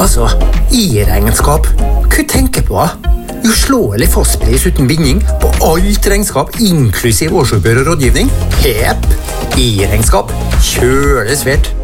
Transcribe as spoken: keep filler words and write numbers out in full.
Altså, i-regnskap. Hva tenker på? Uslåelig fastpris uten binding på alt regnskap, inklusiv årsoppgjør og rådgivning. Hepp! I-regnskap. Kjøle svært.